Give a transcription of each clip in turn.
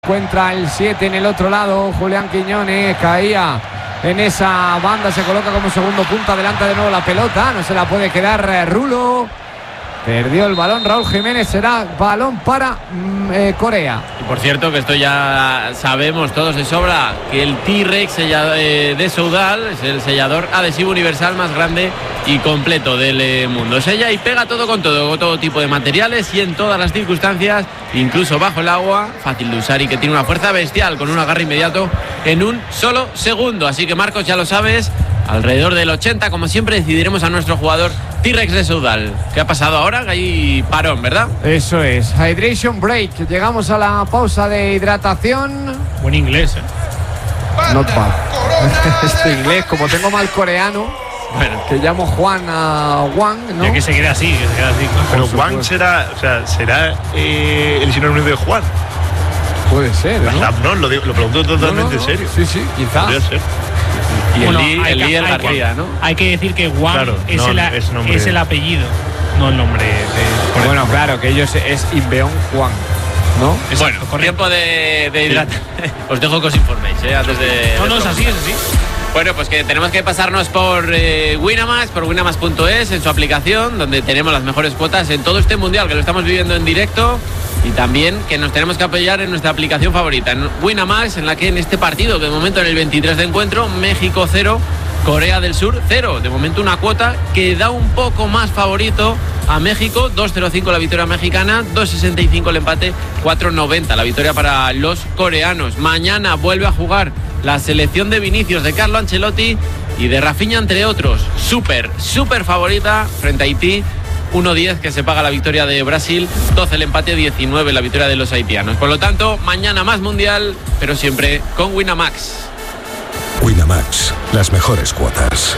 Encuentra el 7 en el otro lado. Julián Quiñones caía en esa banda. Se coloca como segundo punta. Adelanta de nuevo la pelota. No se la puede quedar Rulo. Perdió el balón Raúl Jiménez. Será balón para Corea. Y por cierto, que esto ya sabemos todos de sobra, que el T-Rex de Soudal es el sellador adhesivo universal más grande y completo del mundo. Sella y pega todo con todo tipo de materiales y en todas las circunstancias, incluso bajo el agua. Fácil de usar y que tiene una fuerza bestial, con un agarre inmediato en un solo segundo. Así que, Marcos, ya lo sabes, alrededor del 80, como siempre, decidiremos a nuestro jugador T-Rex de Soudal. ¿Qué ha pasado ahora? Hay parón, ¿verdad? Eso es, hydration break. Llegamos a la pausa de hidratación. Buen inglés, Not bad. Este inglés, como tengo mal coreano, bueno, que llamo Juan a Wang, ¿no? Ya que se quede así, Pero Wang será el sinónimo de Juan. Puede ser, ¿no? No, lo pregunto totalmente en serio. Sí, quizás. Podría ser. Y bueno, el líder García, ¿no? Hay que decir que Wang, claro, es el apellido, no el nombre de... Bueno, claro, que ellos es Inbeon Juan, ¿no? Exacto, bueno, tiempo de hidratar. Os dejo que os informéis, antes de... No, es así. Bueno, pues que tenemos que pasarnos por Winamax, por winamax.es, en su aplicación, donde tenemos las mejores cuotas en todo este mundial, que lo estamos viviendo en directo. Y también que nos tenemos que apoyar en nuestra aplicación favorita, en Winamax, en la que en este partido, de momento en el 23 de encuentro, México 0, Corea del Sur 0. De momento una cuota que da un poco más favorito a México. 2.05 la victoria mexicana, 2.65 el empate, 4.90 la victoria para los coreanos. Mañana vuelve a jugar la selección de Vinicius, de Carlo Ancelotti y de Rafinha, entre otros. Súper favorita frente a Haití. 1.10 que se paga la victoria de Brasil, 12 el empate, 19 la victoria de los haitianos. Por lo tanto, mañana más mundial, pero siempre con Winamax. Winamax, las mejores cuotas.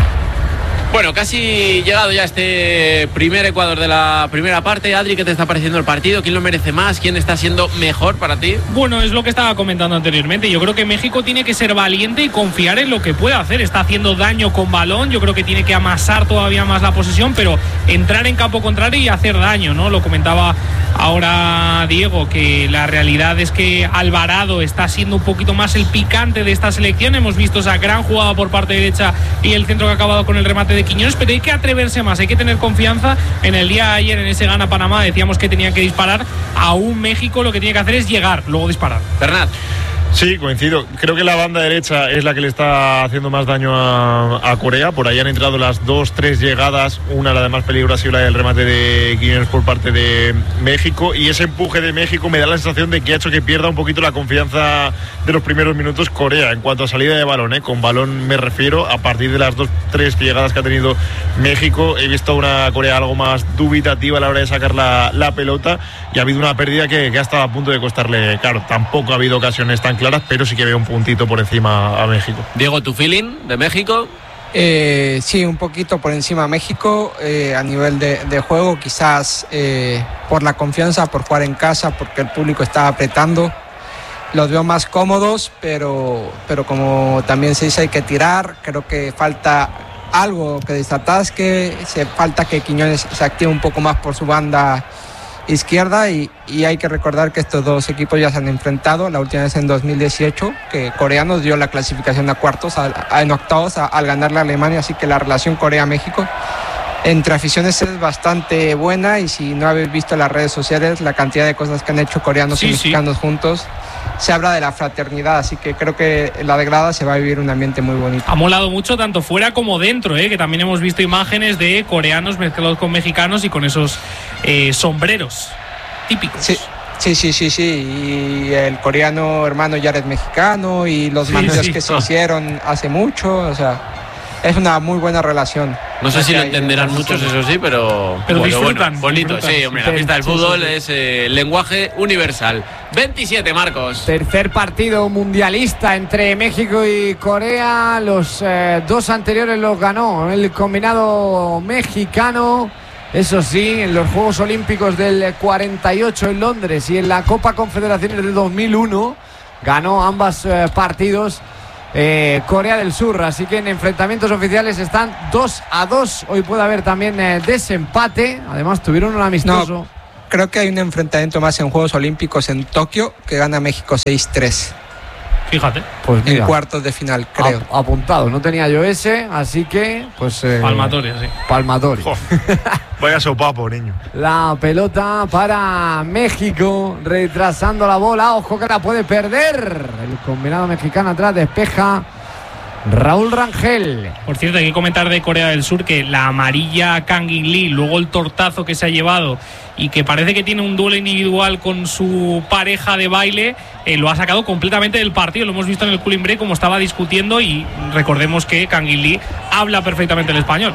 Bueno, casi llegado ya este primer Ecuador de la primera parte. Adri, ¿qué te está pareciendo el partido? ¿Quién lo merece más? ¿Quién está siendo mejor para ti? Bueno, es lo que estaba comentando anteriormente. Yo creo que México tiene que ser valiente y confiar en lo que puede hacer. Está haciendo daño con balón. Yo creo que tiene que amasar todavía más la posesión, pero entrar en campo contrario y hacer daño, ¿no? Lo comentaba ahora Diego, que la realidad es que Alvarado está siendo un poquito más el picante de esta selección. Hemos visto esa gran jugada por parte derecha y el centro que ha acabado con el remate de Quiñones, pero hay que atreverse más, hay que tener confianza. En el día de ayer, en ese gana Panamá, decíamos que tenían que disparar. Aún México lo que tiene que hacer es llegar, luego disparar. Bernat. Sí, coincido. Creo que la banda derecha es la que le está haciendo más daño a Corea. Por ahí han entrado las 2-3 llegadas. Una, la de más peligro, ha sido la del remate de Quiñones por parte de México. Y ese empuje de México me da la sensación de que ha hecho que pierda un poquito la confianza de los primeros minutos Corea. En cuanto a salida de balón, con balón me refiero, a partir de las 2-3 llegadas que ha tenido México, he visto una Corea algo más dubitativa a la hora de sacar la pelota. Y ha habido una pérdida que ha estado a punto de costarle. Claro, tampoco ha habido ocasiones tan claras, pero sí que veo un puntito por encima a México. Diego, ¿tu feeling de México? Sí, un poquito por encima a México a nivel de juego, quizás por la confianza, por jugar en casa, porque el público está apretando. Los veo más cómodos, pero como también se dice, hay que tirar. Creo que falta algo que desatasque, falta que Quiñones se active un poco más por su banda izquierda y hay que recordar que estos dos equipos ya se han enfrentado, la última vez en 2018, que Corea nos dio la clasificación a cuartos, en octavos al ganarle a Alemania, así que la relación Corea-México entre aficiones es bastante buena. Y si no habéis visto las redes sociales, la cantidad de cosas que han hecho coreanos y mexicanos juntos, se habla de la fraternidad, así que creo que en la grada se va a vivir un ambiente muy bonito. Ha molado mucho tanto fuera como dentro, que también hemos visto imágenes de coreanos mezclados con mexicanos y con esos sombreros típicos. Sí, y el coreano hermano ya es mexicano y los manteos que se hicieron hace mucho, o sea, es una muy buena relación. No sé si lo entenderán muchos, eso sí, pero disfrutan. Bueno, bonito, sí, hombre, la fiesta del fútbol es lenguaje universal. 27, Marcos. Tercer partido mundialista entre México y Corea. Los dos anteriores los ganó el combinado mexicano. Eso sí, en los Juegos Olímpicos del 48 en Londres y en la Copa Confederaciones del 2001 ganó ambos partidos Corea del Sur, así que en enfrentamientos oficiales están 2-2. Hoy puede haber también desempate. Además tuvieron un amistoso. No, creo que hay un enfrentamiento más en Juegos Olímpicos en Tokio que gana México 6-3. Fíjate. Pues mira, en cuartos de final, creo. Apuntado, no tenía yo ese, así que pues Palmatoria, sí. Palmatoria. Vaya sopapo, niño. La pelota para México, retrasando la bola, ojo que la puede perder. El combinado mexicano atrás despeja Raúl Rangel. Por cierto, hay que comentar de Corea del Sur que la amarilla a Kang In Lee, luego el tortazo que se ha llevado y que parece que tiene un duelo individual con su pareja de baile, lo ha sacado completamente del partido. Lo hemos visto en el cooling break como estaba discutiendo, y recordemos que Kang In Lee habla perfectamente el español.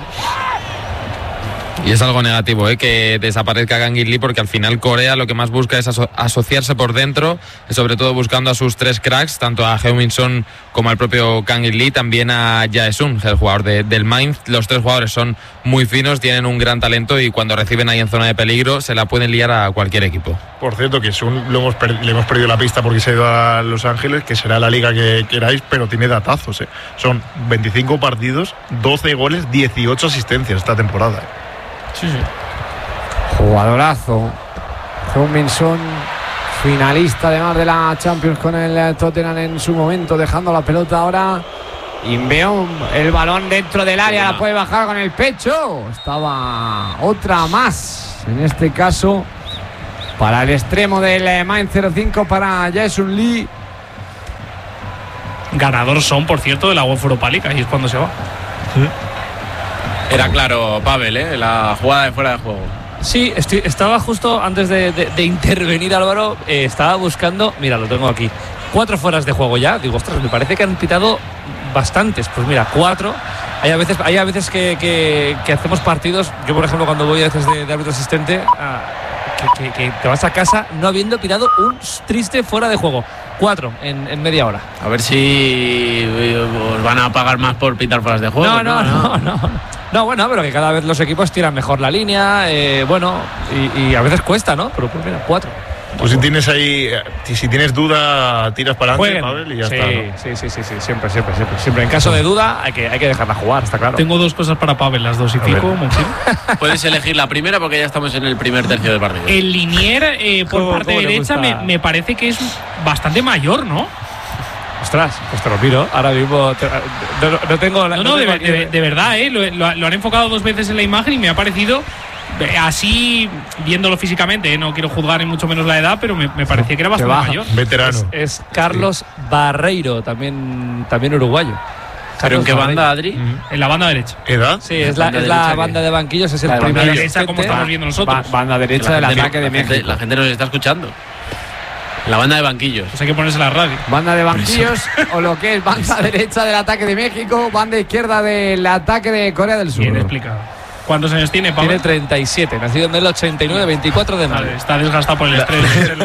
Y es algo negativo, que desaparezca Kang In Lee, porque al final Corea lo que más busca es asociarse por dentro, sobre todo buscando a sus 3 cracks, tanto a Heung-min Son como al propio Kang In Lee, también a Jae-sung, el jugador del Mainz. Los 3 jugadores son muy finos, tienen un gran talento y cuando reciben ahí en zona de peligro se la pueden liar a cualquier equipo. Por cierto, que Sun le hemos perdido la pista porque se ha ido a Los Ángeles, que será la liga que queráis, pero tiene datazos. Son 25 partidos, 12 goles, 18 asistencias esta temporada. Sí. Jugadorazo. Heung-min Son, finalista además de la Champions con el Tottenham en su momento, dejando la pelota ahora. Inbeom, el balón dentro del área, la puede bajar con el pecho. Estaba otra más, en este caso para el extremo del Mainz 05, para Jae-sung Lee. Ganador Son, por cierto, de la UEFA Europa League, ahí es cuando se va. ¿Sí? Era claro, Pavel, la jugada de fuera de juego. Sí, estaba justo antes de intervenir, Álvaro, estaba buscando, mira, lo tengo aquí, 4 fueras de juego ya. Digo, ostras, me parece que han pitado bastantes. Pues mira, 4. Hay a veces que hacemos partidos, yo por ejemplo cuando voy a veces de árbitro asistente, que te vas a casa no habiendo pitado un triste fuera de juego. 4 en media hora. A ver si os van a pagar más por pitar fueras de juego. No, bueno, pero que cada vez los equipos tiran mejor la línea, bueno, y a veces cuesta, ¿no? Pero pues mira, 4. Pues si tienes duda, tiras para adelante, Pavel, y ya está, ¿no? Sí, siempre. En caso de duda hay que dejarla jugar, está claro. Tengo 2 cosas para Pavel, las 2 y pico, Monchil. Puedes elegir la primira porque ya estamos en el primer tercio del partido. El Linier, por parte derecha, me parece que es bastante mayor, ¿no? Ostras, pues te lo miro. Ahora mismo no tengo... De verdad, lo han enfocado 2 veces en la imagen y me ha parecido... Así, viéndolo físicamente, no quiero juzgar ni mucho menos la edad, pero me parecía que era bastante mayor. Veterano. Es Carlos Barreiro, también uruguayo. ¿Pero en qué banda, Adri? En la banda derecha. ¿Edad? Sí, es la banda de banquillos, es el primer derecha, como estamos viendo nosotros. Banda derecha del ataque de México. La gente nos está escuchando. La banda de banquillos. Pues hay que ponerse la radio. Banda de banquillos, o lo que es banda derecha del ataque de México, banda izquierda del ataque de Corea del Sur. Bien explicado. ¿Cuántos años tiene, Pablo? Tiene 37, nacido en el 89, 24 de mayo. Está desgastado por el estrés. Le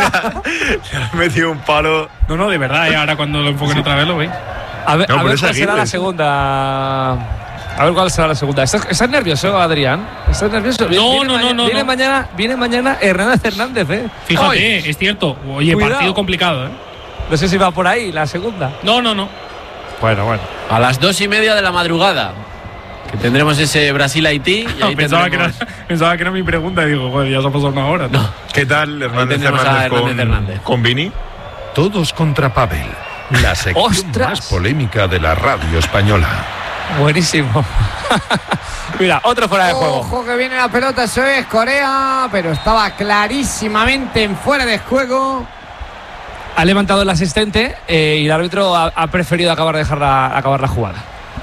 has metido un palo. No, de verdad, ahora cuando lo enfoquen otra vez lo veis. A ver cuál será la segunda. A ver cuál será la segunda. ¿Estás nervioso, Adrián? ¿Estás nervioso? No. Viene mañana Hernández Hernández, Fíjate, Hoy. es cierto. Oye, cuidado. Partido complicado, No sé si va por ahí la segunda. No. Bueno. A las 2:30 de la madrugada, que tendremos ese Brasil-Haití. Pensaba que era mi pregunta y digo, joder, ya se ha pasado una hora. No. ¿Qué tal Hernández Hernández con Vini? Todos contra Pavel, la sección más polémica de la radio española. Buenísimo. Mira, otro fuera de juego. Ojo que viene la pelota, eso es Corea, pero estaba clarísimamente en fuera de juego. Ha levantado el asistente y el árbitro ha preferido acabar la jugada.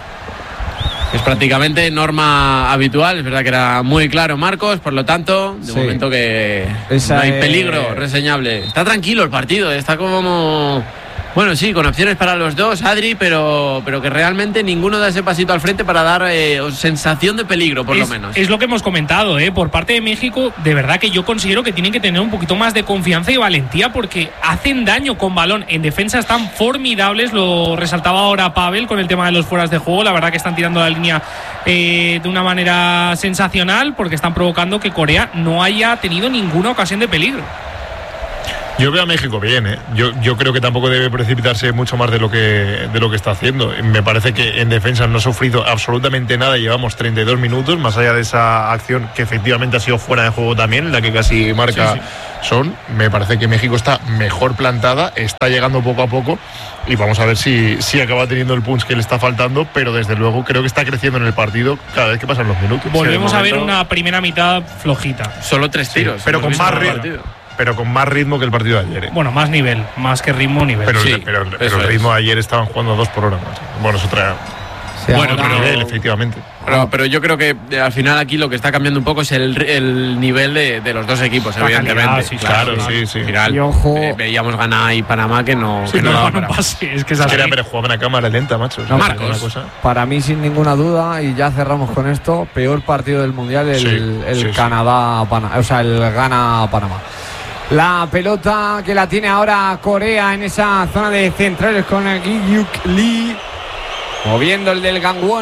Es prácticamente norma habitual. Es verdad que era muy claro Marcos, por lo tanto, de momento que no hay peligro reseñable. Está tranquilo el partido, está como... Bueno, sí, con opciones para los dos, Adri, pero que realmente ninguno da ese pasito al frente para dar sensación de peligro, por lo menos. Es lo que hemos comentado, por parte de México, de verdad que yo considero que tienen que tener un poquito más de confianza y valentía porque hacen daño con balón. En defensa están formidables, lo resaltaba ahora Pavel con el tema de los fueras de juego. La verdad que están tirando la línea de una manera sensacional porque están provocando que Corea no haya tenido ninguna ocasión de peligro. Yo veo a México bien, ¿eh? Yo creo que tampoco debe precipitarse mucho más de lo que está haciendo. Me parece que en defensa no ha sufrido absolutamente nada. Llevamos 32 minutos, más allá de esa acción que efectivamente ha sido fuera de juego también, en la que casi marca Son. Me parece que México está mejor plantada, está llegando poco a poco y vamos a ver si acaba teniendo el punch que le está faltando, pero desde luego creo que está creciendo en el partido cada vez que pasan los minutos. Volvemos a ver una primera mitad flojita. Solo 3 tiros. Pero con más ritmo. Pero con más ritmo que el partido de ayer. Bueno, más nivel, más que ritmo, nivel. Pero el ritmo de ayer estaban jugando a 2 por hora más. Bueno, es otra. Bueno, pero nivel, efectivamente. Pero yo creo que al final aquí lo que está cambiando un poco es el nivel de los dos equipos, evidentemente. Claro. Al final, veíamos Ghana y Panamá que no. Sí, no daban un pase. Es que es así. Pero jugaban a cámara lenta, macho. No, Marcos. Para mí, sin ninguna duda, y ya cerramos con esto, peor partido del mundial el Canadá-Panamá. O sea, el Ghana-Panamá. La pelota que la tiene ahora Corea en esa zona de centrales con el Gi-Yuk Lee. Moviendo el del Gangwon.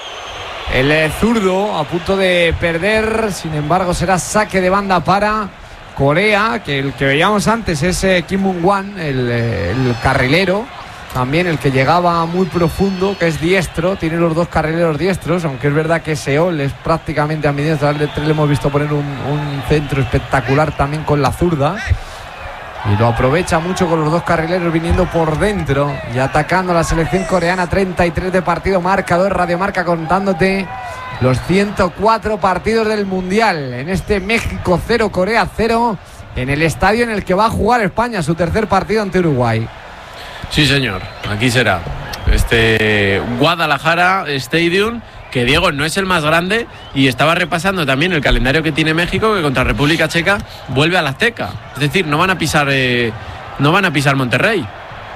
El zurdo a punto de perder. Sin embargo, será saque de banda para Corea. Que el que veíamos antes es Kim Moon-wan, el carrilero. También el que llegaba muy profundo, que es diestro. Tiene los 2 carrileros diestros. Aunque es verdad que Seol es prácticamente ambidiestro. Le hemos visto poner un centro espectacular también con la zurda. Y lo aprovecha mucho con los 2 carrileros viniendo por dentro y atacando a la selección coreana. 33 de partido, marcador Radiomarca contándote los 104 partidos del Mundial. En este México 0, Corea 0, en el estadio en el que va a jugar España su tercer partido ante Uruguay. Sí, señor, aquí será. Guadalajara Stadium, que Diego no es el más grande, y estaba repasando también el calendario que tiene México, que contra República Checa vuelve al Azteca. Es decir, no van a pisar Monterrey.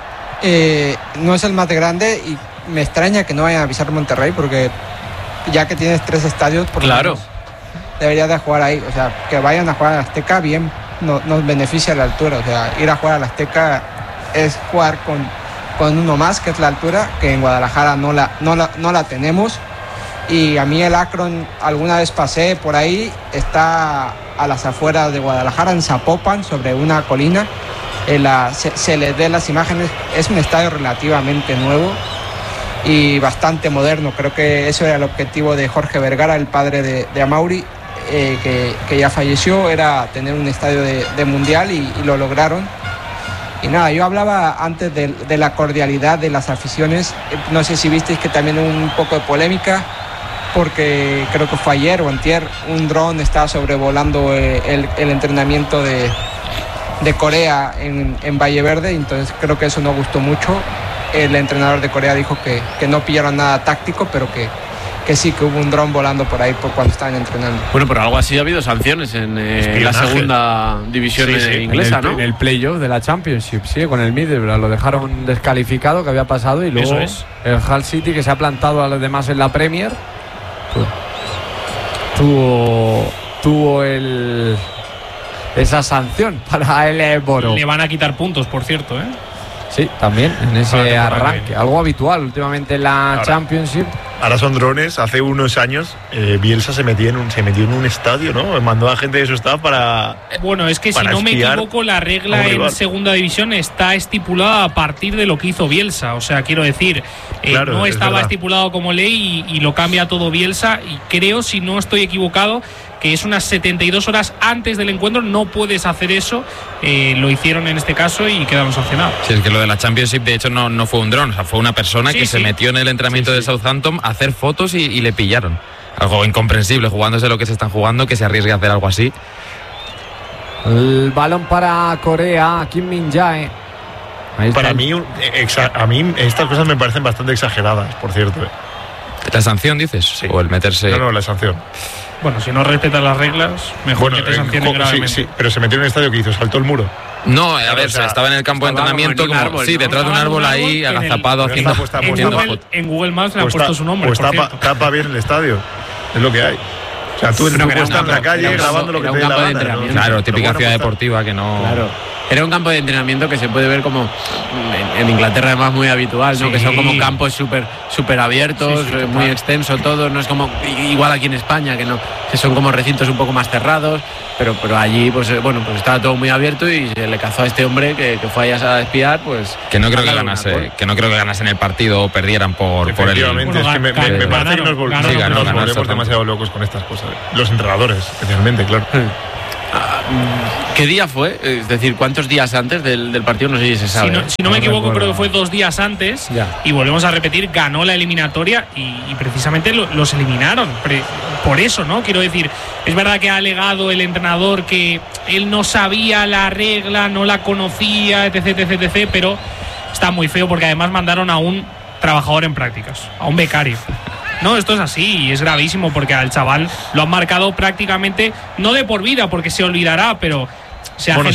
No es el más grande y me extraña que no vayan a pisar Monterrey, porque ya que tienes 3 estadios, por lo menos deberías de jugar ahí. O sea, que vayan a jugar al Azteca bien nos beneficia la altura. O sea, ir a jugar al Azteca es jugar con uno más, que es la altura, que en Guadalajara no la tenemos. Y a mí el Akron, alguna vez pasé por ahí, está a las afueras de Guadalajara, en Zapopan, sobre una colina. Se les ve las imágenes, es un estadio relativamente nuevo y bastante moderno. Creo que eso era el objetivo de Jorge Vergara, el padre de Amaury, que ya falleció, era tener un estadio de mundial y lo lograron. Y nada, yo hablaba antes de la cordialidad de las aficiones. No sé si visteis que también hubo un poco de polémica, porque creo que fue ayer o antier, un dron estaba sobrevolando el entrenamiento de Corea en Valle Verde. Entonces creo que eso no gustó mucho. El entrenador de Corea dijo que no pillaron nada táctico, pero que sí, que hubo un dron volando por ahí por cuando estaban entrenando. Bueno, pero algo así ha habido sanciones en la segunda división inglesa, ¿no? En el playoff de la Championship, sí, con el Middlesbrough lo dejaron descalificado, que había pasado, y luego el Hull City, que se ha plantado a los demás en la Premier, tuvo esa sanción para el Boro. Le van a quitar puntos, por cierto, ¿eh? Sí, también en ese arranque, algo habitual últimamente en la Championship. Ahora son drones. Hace unos años Bielsa se metió en un estadio, ¿no? Mandó a gente de su staff para. Bueno, es que si no me equivoco, la regla en segunda división está estipulada a partir de lo que hizo Bielsa. O sea, quiero decir, no estaba estipulado como ley y lo cambia todo Bielsa. Y creo, si no estoy equivocado, que es unas 72 horas antes del encuentro. No puedes hacer eso. Lo hicieron en este caso y quedaron sancionados. Sí, es que lo de la Championship, de hecho, no fue un dron. O sea, fue una persona que se metió en el entrenamiento de Southampton a hacer fotos y le pillaron. Algo incomprensible, jugándose lo que se están jugando, que se arriesgue a hacer algo así. El balón para Corea, Kim Min-jae. Para mí, a mí estas cosas me parecen bastante exageradas, por cierto. ¿La sanción, dices? Sí. ¿O el meterse...? No, la sanción. Bueno, si no respetas las reglas, mejor que te sancionen gravemente. Sí, pero se metió en un estadio que hizo, saltó el muro. No, a ver, estaba en el campo de entrenamiento, como árbol, sí, detrás de un árbol ahí, agazapado, haciendo en Google Maps le han puesto su nombre. Pues tapa bien el estadio, es lo que hay. O sea, tú estás en la calle grabando lo que te dé la gana. Claro, típica ciudad deportiva que no. Claro. era un campo de entrenamiento que se puede ver como en Inglaterra además muy habitual, ¿no? Que son como campos súper abiertos, muy extenso todo, no es como igual aquí en España, que son como recintos un poco más cerrados, pero allí pues estaba todo muy abierto y se le cazó a este hombre que fue allá a espiar, pues que no creo que ganasen el partido o perdieran por el. Efectivamente, es que me parece que nos volvemos demasiado locos con estas cosas. Los entrenadores, especialmente, claro. ¿Qué día fue? Es decir, ¿cuántos días antes del partido? No sé si se sabe. Si no me equivoco, creo que fue 2 días antes. Ya. Y volvemos a repetir, ganó la eliminatoria y precisamente los eliminaron. Por eso, ¿no? Quiero decir, es verdad que ha alegado el entrenador que él no sabía la regla, no la conocía, etc, pero está muy feo porque además mandaron a un trabajador en prácticas, a un becario. No, esto es así y es gravísimo porque al chaval lo han marcado prácticamente, no de por vida porque se olvidará, pero se ha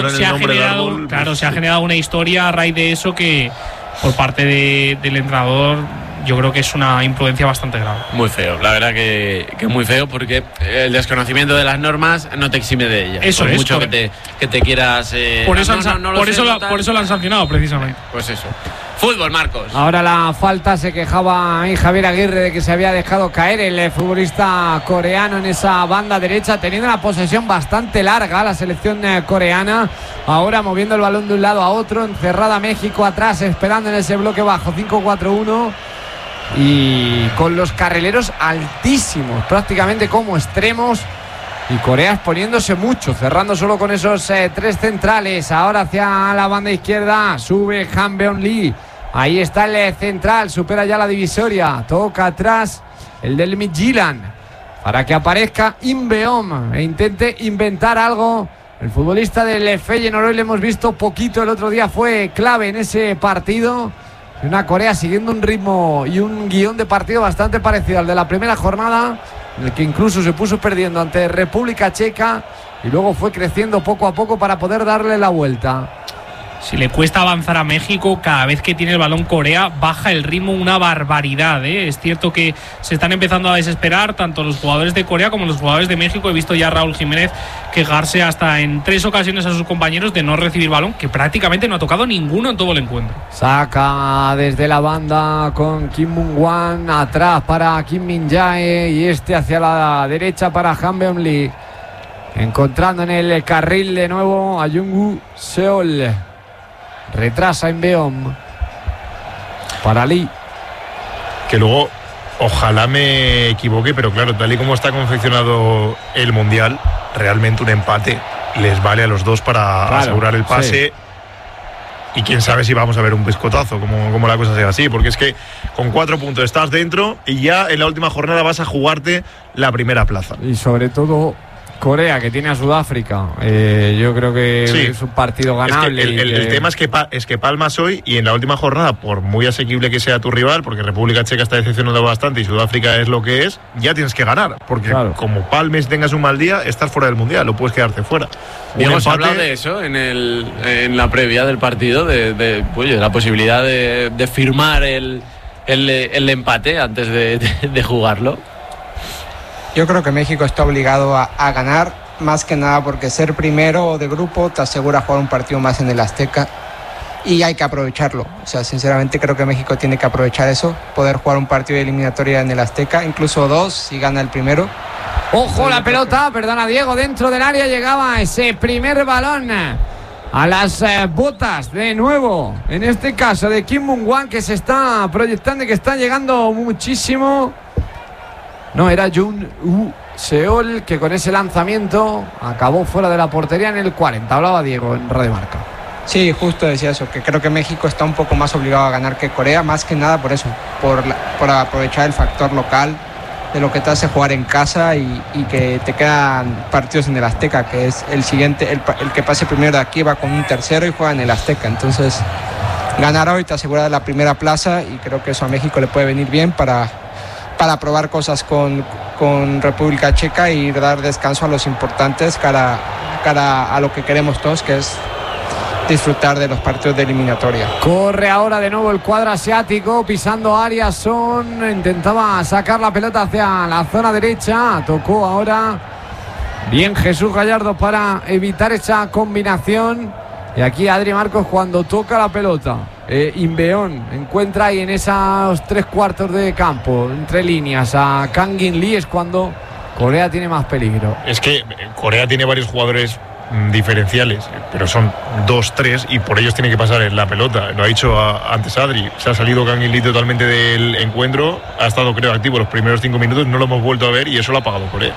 generado una historia a raíz de eso que por parte del entrenador yo creo que es una imprudencia bastante grave. Muy feo, la verdad que muy feo porque el desconocimiento de las normas no te exime de ellas. Eso por es mucho que te quieras. Por eso lo han sancionado precisamente. Pues eso. Fútbol, Marcos. Ahora la falta, se quejaba ahí Javier Aguirre de que se había dejado caer el futbolista coreano en esa banda derecha, teniendo una posesión bastante larga la selección coreana. Ahora moviendo el balón de un lado a otro, encerrada México atrás, esperando en ese bloque bajo, 5-4-1. Y con los carrileros altísimos, prácticamente como extremos. Y Corea exponiéndose mucho, cerrando solo con esos 3 centrales. Ahora hacia la banda izquierda, sube Han Beon-lee. Ahí está el central, supera ya la divisoria. Toca atrás el del Midtjylland para que aparezca Inbeom e intente inventar algo. El futbolista del Feyenoord, hoy le hemos visto poquito, el otro día fue clave en ese partido. Una Corea siguiendo un ritmo y un guión de partido bastante parecido al de la primera jornada, en el que incluso se puso perdiendo ante República Checa y luego fue creciendo poco a poco para poder darle la vuelta. Si le cuesta avanzar a México, cada vez que tiene el balón Corea baja el ritmo una barbaridad, ¿eh? Es cierto que se están empezando a desesperar tanto los jugadores de Corea como los jugadores de México. He visto ya a Raúl Jiménez quejarse hasta en 3 ocasiones a sus compañeros de no recibir balón, que prácticamente no ha tocado ninguno en todo el encuentro. Saca desde la banda con Kim Moon-hwan, atrás para Kim Min-jae y hacia la derecha para Han Beon-lee, encontrando en el carril de nuevo a Jung-woo Seol. Retrasa en Beom para Lee, que luego ojalá me equivoque, pero claro, tal y como está confeccionado el Mundial, realmente un empate les vale a los dos para asegurar el pase. Sí. Y quién sabe si vamos a ver un pescotazo, como la cosa sea así, porque es que con 4 puntos estás dentro y ya en la última jornada vas a jugarte la primera plaza. Y sobre todo Corea, que tiene a Sudáfrica, yo creo que es un partido ganable. Es que el tema es que palmas hoy y en la última jornada, por muy asequible que sea tu rival, porque República Checa está decepcionando bastante y Sudáfrica es lo que es, ya tienes que ganar, porque como palmes tengas un mal día, estás fuera del Mundial, no puedes quedarte fuera. Hemos hablado de eso en la previa del partido, de la posibilidad de firmar el empate antes de jugarlo. Yo creo que México está obligado a ganar, más que nada porque ser primero de grupo te asegura jugar un partido más en el Azteca y hay que aprovecharlo. O sea, sinceramente creo que México tiene que aprovechar eso, poder jugar un partido de eliminatoria en el Azteca, incluso 2 si gana el primero. Ojo la pelota, perdona Diego, dentro del área llegaba ese primer balón a las botas de nuevo, en este caso de Kim Moon-hwan, que se está proyectando y que está llegando muchísimo. No, era Jung-woo Seol, que con ese lanzamiento acabó fuera de la portería en el 40. Hablaba Diego en Radio Marca. Sí, justo decía eso, que creo que México está un poco más obligado a ganar que Corea, más que nada por eso, por aprovechar el factor local de lo que te hace jugar en casa y que te quedan partidos en el Azteca, que es el siguiente, el que pase primero de aquí va con un tercero y juega en el Azteca. Entonces, ganar hoy te asegura la primera plaza y creo que eso a México le puede venir bien para probar cosas con República Checa y dar descanso a los importantes cara a lo que queremos todos, que es disfrutar de los partidos de eliminatoria. Corre ahora de nuevo el cuadro asiático, pisando área. Intentaba sacar la pelota hacia la zona derecha, tocó ahora bien Jesús Gallardo para evitar esa combinación. Y aquí Adri Marcos cuando toca la pelota. Inbeón encuentra ahí en esos 3/4 de campo, entre líneas, a Kangin Lee, es cuando Corea tiene más peligro. Es que Corea tiene varios jugadores diferenciales, pero son 2-3 y por ellos tiene que pasar la pelota. Lo ha dicho antes Adri, se ha salido Kangin Lee totalmente del encuentro, ha estado creo activo los primeros 5 minutos, no lo hemos vuelto a ver y eso lo ha pagado Corea.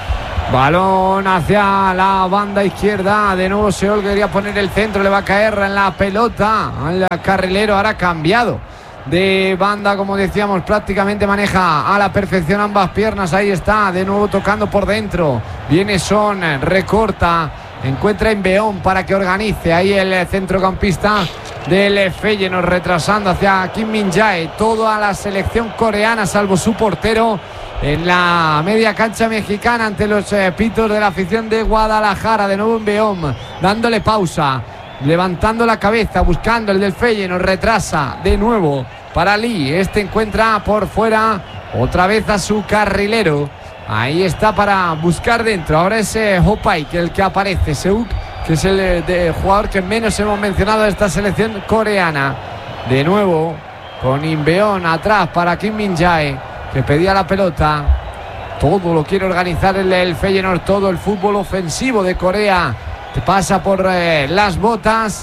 Balón hacia la banda izquierda, de nuevo Seol quería poner el centro, le va a caer en la pelota al carrilero, ahora cambiado de banda, como decíamos, prácticamente maneja a la perfección ambas piernas, ahí está, de nuevo tocando por dentro, viene Son, recorta, encuentra Inbeón para que organice, ahí el centrocampista del Feyenoord retrasando hacia Kim Min-jae, toda la selección coreana salvo su portero en la media cancha mexicana ante los pitos de la afición de Guadalajara. De nuevo Inbeón dándole pausa, levantando la cabeza, buscando el del Feyenoord, retrasa de nuevo para Lee, este encuentra por fuera otra vez a su carrilero, ahí está para buscar dentro, ahora es Hopai que el que aparece, Seuk, que es el jugador que menos hemos mencionado de esta selección coreana. De nuevo con Inbeón atrás para Kim Min-jae, que pedía la pelota. Todo lo quiere organizar el Feyenoord, todo el fútbol ofensivo de Corea que pasa por las botas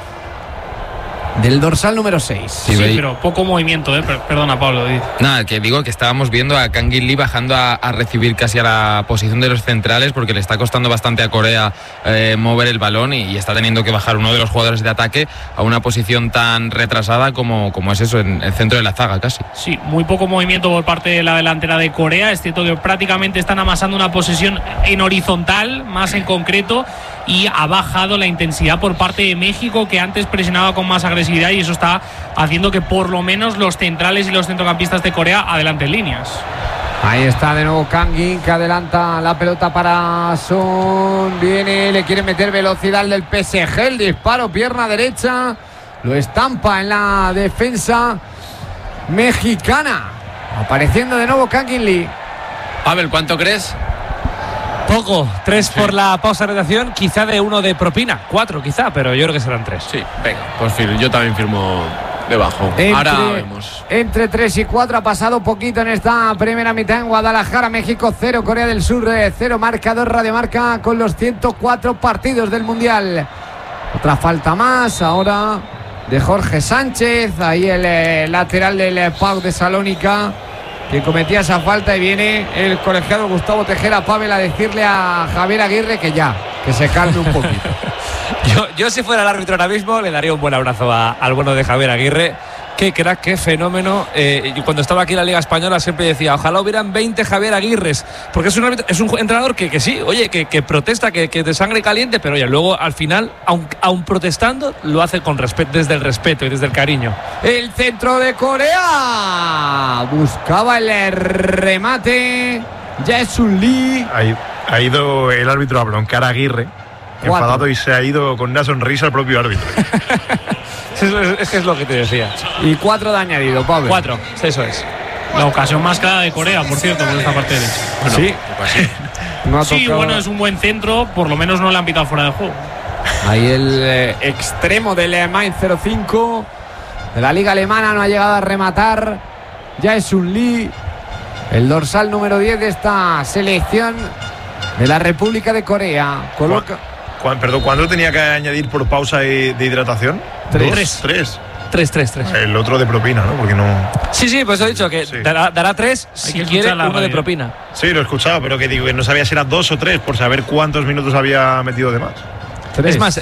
del dorsal número 6. Sí, pero poco movimiento, perdona Pablo. Nada, que digo que estábamos viendo a Kangin Lee bajando a recibir casi a la posición de los centrales porque le está costando bastante a Corea mover el balón y está teniendo que bajar uno de los jugadores de ataque a una posición tan retrasada como es eso, en el centro de la zaga casi. Sí, muy poco movimiento por parte de la delantera de Corea, es cierto que prácticamente están amasando una posesión en horizontal, más en concreto, y ha bajado la intensidad por parte de México, que antes presionaba con más agresividad, y eso está haciendo que por lo menos los centrales y los centrocampistas de Corea adelanten líneas. Ahí está de nuevo Kangin, que adelanta la pelota para Son, viene, le quiere meter velocidad al del PSG, el disparo, pierna derecha, lo estampa en la defensa mexicana, apareciendo de nuevo Kangin Lee. Pavel, ¿cuánto crees? Poco, 3 por la pausa de redacción, quizá de 1 de propina, 4 quizá, pero yo creo que serán 3. Sí, venga, pues yo también firmo debajo. Ahora vemos. Entre 3 y 4 ha pasado poquito en esta primera mitad en Guadalajara. México 0, Corea del Sur 0, marcador Radiomarca con los 104 partidos del Mundial. Otra falta más ahora de Jorge Sánchez, ahí el lateral del PAOK de Salónica, que cometía esa falta, y viene el colegiado Gustavo Tejera, Pavel, a decirle a Javier Aguirre que se calme un poquito. Yo si fuera el árbitro ahora mismo le daría un buen abrazo al bueno de Javier Aguirre. Qué crack, qué fenómeno. Cuando estaba aquí en la Liga Española siempre decía, ojalá hubieran 20 Javier Aguirres, porque es un entrenador que sí, oye, que protesta, que de sangre caliente, pero oye, luego al final, aun protestando, lo hace con respeto, desde el respeto y desde el cariño. El centro de Corea, buscaba el remate, Jae-Sun Lee. Ha ido el árbitro a broncar a Aguirre, enfadado, y se ha ido con una sonrisa al propio árbitro. Es que es lo que te decía. Y 4 de añadido, Pablo. 4, eso es. La ocasión más clara de Corea, por cierto, por esta parte derecha. Bueno, sí. Sí, bueno, es un buen centro, por lo menos no le han pitado fuera de juego. Ahí el extremo del Mainz 05 de la Liga Alemana no ha llegado a rematar. Jae-Sun Lee, el dorsal número 10 de esta selección de la República de Corea. Coloca... ¿Cuándo tenía que añadir por pausa de hidratación? 3. 3. El otro de propina, ¿no? Porque no... Sí, pues he dicho que sí. dará 3 si quiere, 1 de propina. Sí, lo he escuchado, pero que digo que no sabía si era 2 o 3 por saber cuántos minutos había metido de más. 3. Es más,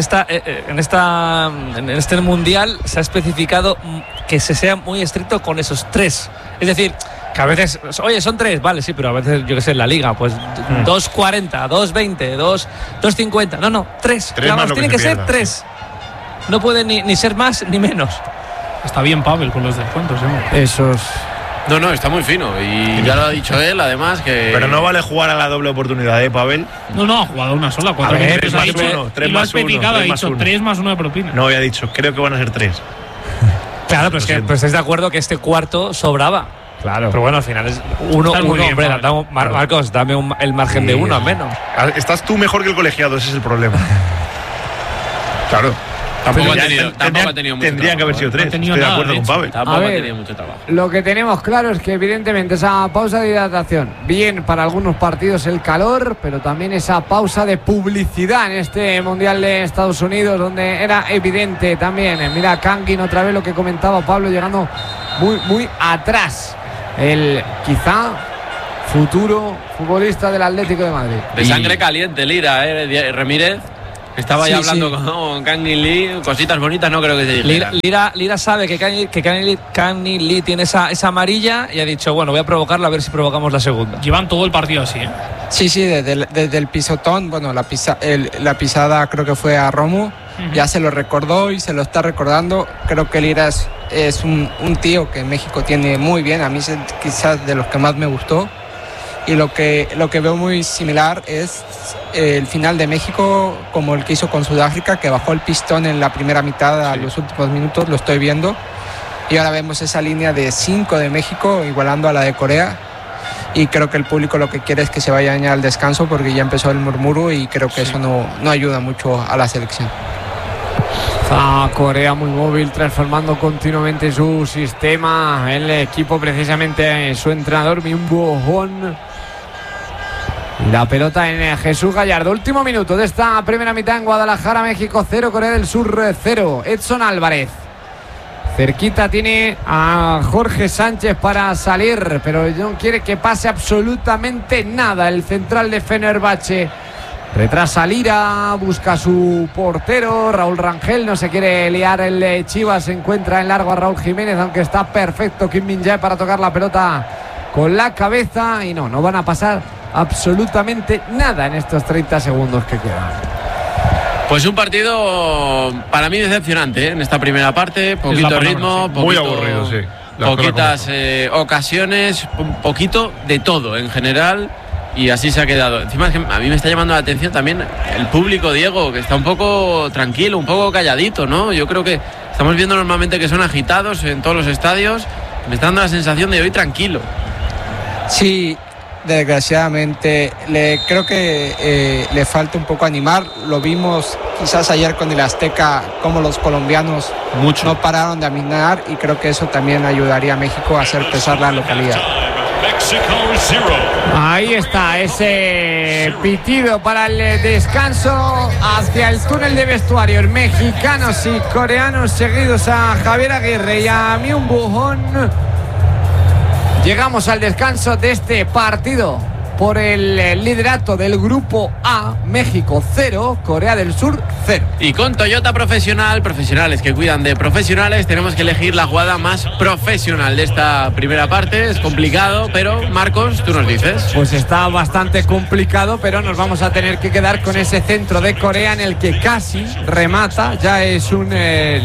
en este mundial se ha especificado que se sea muy estricto con esos 3. Es decir, que a veces, oye, son 3, vale, sí, pero a veces, yo que sé, en la liga, pues 2.40, 2.20, 2.50. No, 3. Vamos, tiene que ser 3. No puede ni ser más ni menos. Está bien Pavel con los descuentos, Esos... No, está muy fino. Y ya lo ha dicho él, además, que... Pero no vale jugar a la doble oportunidad, Pavel. No, ha jugado una sola. 4 3 más 1. 3 más 1. Ha dicho 3 más 1 de propina. No, había dicho, creo que van a ser 3. Claro, pero es que pues estáis de acuerdo que este cuarto sobraba. Claro. Pero bueno, al final es 1, hombre. Marcos, dame el margen de 1 al menos. Estás tú mejor que el colegiado, ese es el problema. Claro. Tampoco ha tenido mucho Tendrían que haber sido 3. Estoy de acuerdo con Pavel. Tampoco ha tenido mucho trabajo. Lo que tenemos claro es que evidentemente esa pausa de hidratación, bien para algunos partidos el calor, pero también esa pausa de publicidad en este Mundial de Estados Unidos, donde era evidente también. Mira, Kangin otra vez lo que comentaba Pablo, llegando muy atrás. El quizá futuro futbolista del Atlético de Madrid. De sangre caliente, Lira, Ramírez. Estaba ya hablando con Kangin Lee, cositas bonitas, no creo que se dijera. Lira sabe que Kangin Lee tiene esa amarilla y ha dicho, bueno, voy a provocarla a ver si provocamos la segunda. Llevan todo el partido así, ¿eh? Sí, desde el pisotón, bueno, la pisada creo que fue a Romo, ya se lo recordó y se lo está recordando. Creo que Lira es un tío que México tiene muy bien, a mí es quizás de los que más me gustó. Y lo que veo muy similar es el final de México, como el que hizo con Sudáfrica, que bajó el pistón en la primera mitad a los últimos minutos, lo estoy viendo. Y ahora vemos esa línea de 5 de México igualando a la de Corea. Y creo que el público lo que quiere es que se vayan ya al descanso, porque ya empezó el murmuro y creo que eso no ayuda mucho a la selección. Está Corea muy móvil, transformando continuamente su sistema. El equipo, precisamente su entrenador, Myung-Woo Hon. La pelota en Jesús Gallardo. Último minuto de esta primera mitad en Guadalajara, México 0, Corea del Sur 0. Edson Álvarez. Cerquita tiene a Jorge Sánchez para salir, pero no quiere que pase absolutamente nada. El central de Fenerbahce retrasa Lira, busca a su portero Raúl Rangel, no se quiere liar el Chivas, se encuentra en largo a Raúl Jiménez, aunque está perfecto Kim Min-jae para tocar la pelota con la cabeza. Y no van a pasar absolutamente nada en estos 30 segundos que quedan. Pues un partido para mí decepcionante, ¿eh? En esta primera parte, poquito ritmo, muy aburrido, sí. Poquitas ocasiones, un poquito de todo en general, y así se ha quedado. Encima es que a mí me está llamando la atención también el público, Diego, que está un poco tranquilo, un poco calladito, ¿no? Yo creo que estamos viendo normalmente que son agitados en todos los estadios. Me está dando la sensación de hoy tranquilo. Sí, desgraciadamente creo que le falta un poco animar. Lo vimos quizás ayer con el Azteca, como los colombianos no pararon de aminar, y creo que eso también ayudaría a México a hacer pesar la localidad. Ahí está ese pitido para el descanso hacia el túnel de vestuarios. Mexicanos y coreanos seguidos a Javier Aguirre y a Myung-Woo Hon. Llegamos al descanso de este partido por el liderato del grupo A. México 0, Corea del Sur 0. Y con Toyota Profesional, profesionales que cuidan de profesionales, tenemos que elegir la jugada más profesional de esta primera parte. Es complicado, pero Marcos, tú nos dices. Pues está bastante complicado, pero nos vamos a tener que quedar con ese centro de Corea en el que casi remata. Ya es un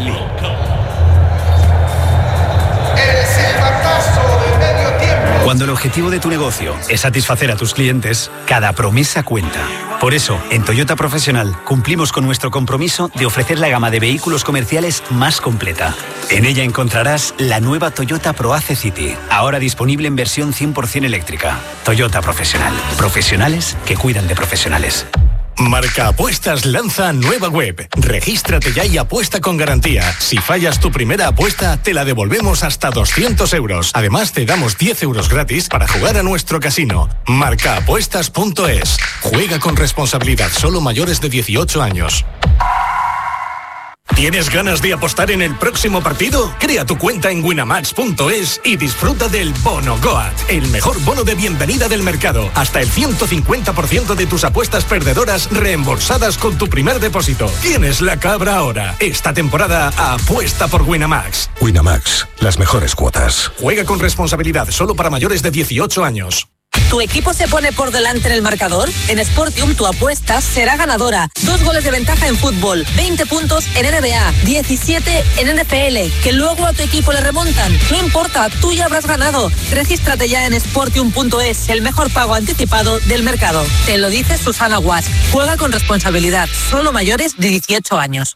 Cuando el objetivo de tu negocio es satisfacer a tus clientes, cada promesa cuenta. Por eso, en Toyota Profesional cumplimos con nuestro compromiso de ofrecer la gama de vehículos comerciales más completa. En ella encontrarás la nueva Toyota ProAce City, ahora disponible en versión 100% eléctrica. Toyota Profesional. Profesionales que cuidan de profesionales. Marca Apuestas lanza nueva web. Regístrate ya y apuesta con garantía. Si fallas tu primera apuesta, te la devolvemos hasta 200 euros. Además, te damos 10 euros gratis para jugar a nuestro casino. Marcaapuestas.es. Juega con responsabilidad, solo mayores de 18 años. ¿Tienes ganas de apostar en el próximo partido? Crea tu cuenta en winamax.es y disfruta del Bono Goat, el mejor bono de bienvenida del mercado. Hasta el 150% de tus apuestas perdedoras reembolsadas con tu primer depósito. Tienes la cabra ahora. Esta temporada apuesta por Winamax. Winamax, las mejores cuotas. Juega con responsabilidad, solo para mayores de 18 años. ¿Tu equipo se pone por delante en el marcador? En Sportium tu apuesta será ganadora. 2 goles de ventaja en fútbol, 20 puntos en NBA, 17 en NFL, que luego a tu equipo le remontan. No importa, tú ya habrás ganado. Regístrate ya en Sportium.es, el mejor pago anticipado del mercado. Te lo dice Susana Guas. Juega con responsabilidad, solo mayores de 18 años.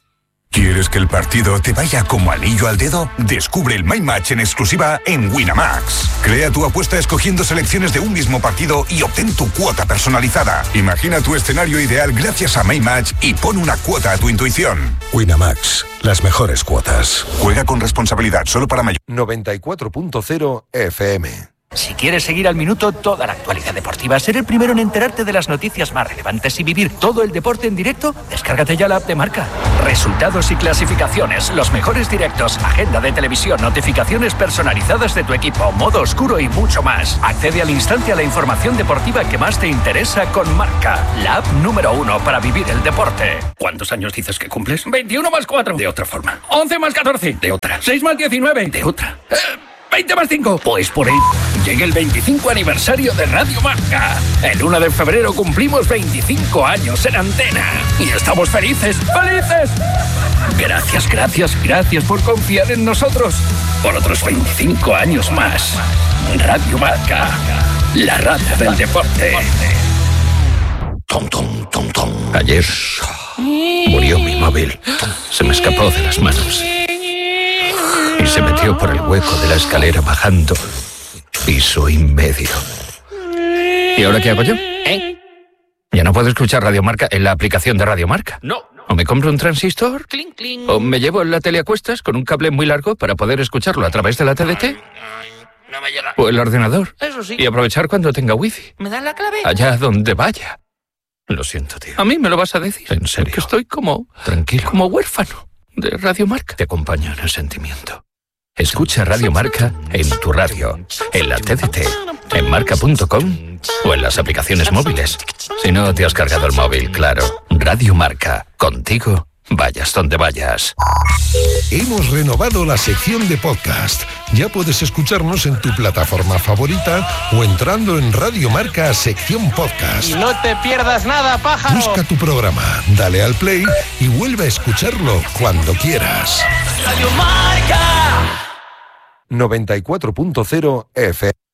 ¿Quieres que el partido te vaya como anillo al dedo? Descubre el My Match en exclusiva en Winamax. Crea tu apuesta escogiendo selecciones de un mismo partido y obtén tu cuota personalizada. Imagina tu escenario ideal gracias a My Match y pon una cuota a tu intuición. Winamax, las mejores cuotas. Juega con responsabilidad, solo para mayores. 94.0 FM. Si quieres seguir al minuto toda la actualidad deportiva, ser el primero en enterarte de las noticias más relevantes y vivir todo el deporte en directo, descárgate ya la app de Marca. Resultados y clasificaciones, los mejores directos, agenda de televisión, notificaciones personalizadas de tu equipo, modo oscuro y mucho más. Accede al instante a la información deportiva que más te interesa con Marca, la app número 1 para vivir el deporte. ¿Cuántos años dices que cumples? 21 más 4. De otra forma. 11 más 14. De otra. 6 más 19. De otra. 20 más 5. Pues por ahí llega el 25 aniversario de Radio Marca. El 1 de febrero cumplimos 25 años en antena. Y estamos felices, ¡felices! Gracias por confiar en nosotros. Por otros 25 años más. Radio Marca, la radio del deporte. Ayer murió mi móvil. Se me escapó de las manos. Y se metió por el hueco de la escalera bajando piso y medio. ¿Y ahora qué hago yo? Ya no puedo escuchar Radio Marca en la aplicación de Radio Marca. No. O me compro un transistor, o me llevo la tele a cuestas con un cable muy largo para poder escucharlo a través de la TDT. No me llega. O el ordenador. Eso sí. Y aprovechar cuando tenga wifi. ¿Me dan la clave? Allá donde vaya. Lo siento, tío. ¿A mí me lo vas a decir? En serio. Que estoy como... Tranquilo. Como huérfano de Radio Marca. Te acompaño en el sentimiento. Escucha Radio Marca en tu radio, en la TDT, en marca.com o en las aplicaciones móviles. Si no te has cargado el móvil, claro. Radio Marca. Contigo, vayas donde vayas. Hemos renovado la sección de podcast. Ya puedes escucharnos en tu plataforma favorita o entrando en Radio Marca sección podcast. Y no te pierdas nada, pájaro. Busca tu programa, dale al play y vuelve a escucharlo cuando quieras. Radio Marca. 94.0 FM.